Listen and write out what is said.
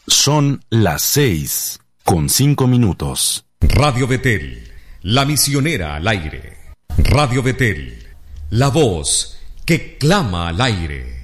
Son las 6:05. Radio Betel, la misionera al aire. Radio Betel, la voz que clama al aire.